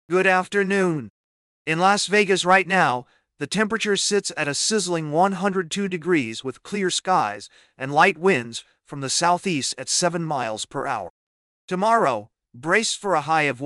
Good afternoon. In Las Vegas right now, the temperature sits at a sizzling 102 degrees with clear skies and light winds from the southeast at 7 miles per hour. Tomorrow, brace for a high of